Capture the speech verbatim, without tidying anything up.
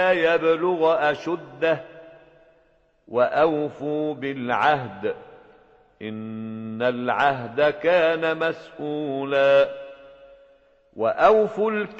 يبلغ أشده وأوفوا بالعهد إن العهد كان مسؤولا وأوفوا